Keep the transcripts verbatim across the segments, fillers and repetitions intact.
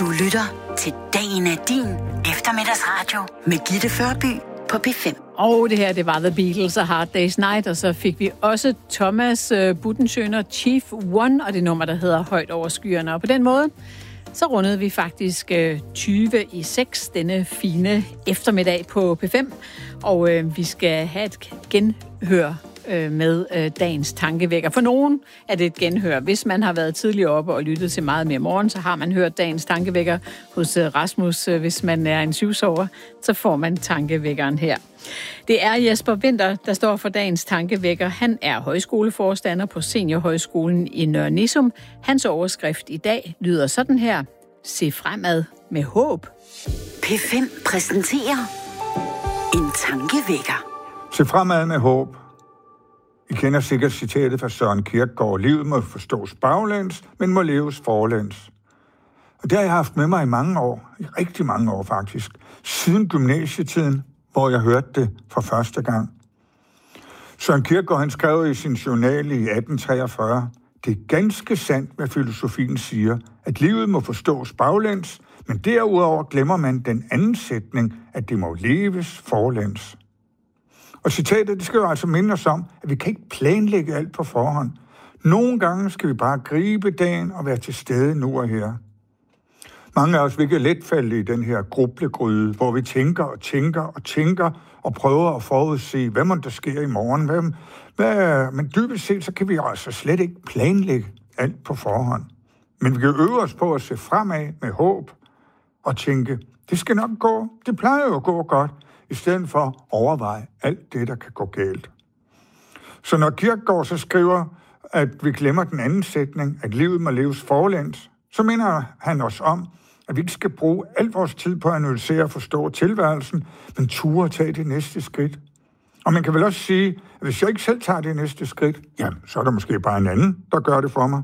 Du lytter til Dagen er din eftermiddagsradio med Gitte Førby på P fem. Og det her, det var The Beatles og Hard Day's Night, og så fik vi også Thomas uh, Budensjøner, Chief One, og det nummer, der hedder Højt over skyerne. Og på den måde, så rundede vi faktisk uh, tyve i seks denne fine eftermiddag på P fem, og uh, vi skal have et genhør med øh, dagens tankevækker. For nogen er det et genhør. Hvis man har været tidligere oppe og lyttet til meget mere morgen, så har man hørt dagens tankevækker hos øh, Rasmus. Hvis man er en syvsover, så får man tankevækkeren her. Det er Jesper Winther, der står for dagens tankevækker. Han er højskoleforstander på Seniorhøjskolen i Nørre Nissum. Hans overskrift i dag lyder sådan her: Se fremad med håb. P fem præsenterer en tankevækker. Se fremad med håb. I kender sikkert citatet fra Søren Kierkegaard: livet må forstås baglæns, men må leves forlæns. Og det har jeg haft med mig i mange år, i rigtig mange år faktisk, siden gymnasietiden, hvor jeg hørte det for første gang. Søren Kierkegaard, han skrev i sin journal i atten treogfyrre: det er ganske sandt, hvad filosofien siger, at livet må forstås baglæns, men derudover glemmer man den anden sætning, at det må leves forlæns. Og citatet, det skal jo altså minde os om, at vi kan ikke planlægge alt på forhånd. Nogle gange skal vi bare gribe dagen og være til stede nu og her. Mange af os vil ikke let falde i den her grublegryde, hvor vi tænker og tænker og tænker og prøver at forudse, hvad må der sker i morgen. Hvad, hvad, men dybest set, så kan vi altså slet ikke planlægge alt på forhånd. Men vi kan øve os på at se fremad med håb og tænke, det skal nok gå, det plejer jo at gå godt, i stedet for at overveje alt det, der kan gå galt. Så når Kierkegaard så skriver, at vi glemmer den anden sætning, at livet må leves forlæns, så mener han os om, at vi ikke skal bruge al vores tid på at analysere og forstå tilværelsen, men ture at tage det næste skridt. Og man kan vel også sige, at hvis jeg ikke selv tager det næste skridt, jamen, så er der måske bare en anden, der gør det for mig.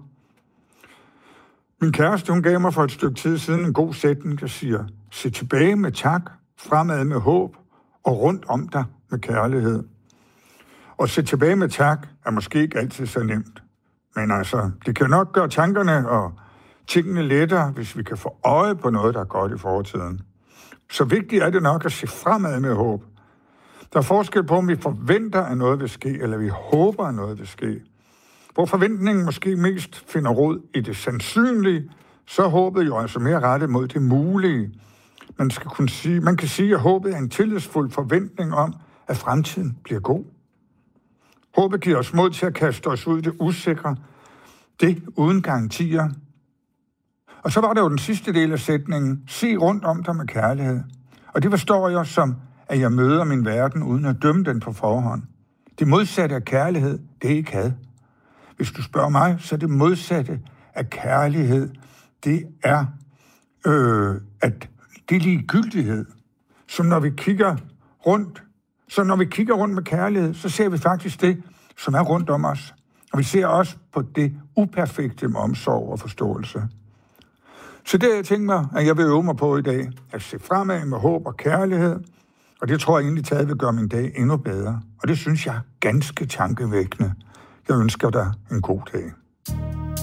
Min kæreste, hun gav mig for et stykke tid siden en god sætning, der siger: se tilbage med tak, fremad med håb, og rundt om dig med kærlighed. Og se tilbage med tak er måske ikke altid så nemt. Men altså, det kan nok gøre tankerne og tingene lettere, hvis vi kan få øje på noget, der er godt i fortiden. Så vigtigt er det nok at se fremad med håb. Der er forskel på, om vi forventer, at noget vil ske, eller vi håber, at noget vil ske. Hvor forventningen måske mest finder rod i det sandsynlige, så er håbet jo altså mere rettet mod det mulige. Man, skal kunne sige, man kan sige, at håbet er en tillidsfuld forventning om, at fremtiden bliver god. Håbet giver os mod til at kaste os ud i det usikre, det uden garantier. Og så var der jo den sidste del af sætningen: se rundt om dig med kærlighed. Og det forstår jeg som, at jeg møder min verden uden at dømme den på forhånd. Det modsatte af kærlighed, det er ikke had. Hvis du spørger mig, så er det modsatte af kærlighed, det er, øh, at det er ligegyldighed. Så når vi kigger rundt, så når vi kigger rundt med kærlighed, så ser vi faktisk det, som er rundt om os. Og vi ser også på det uperfekte med omsorg og forståelse. Så det har jeg tænkt mig, at jeg vil øve mig på i dag, at se fremad med håb og kærlighed, og det tror jeg egentlig taget vil gøre min dag endnu bedre. Og det synes jeg er ganske tankevækkende. Jeg ønsker dig en god dag.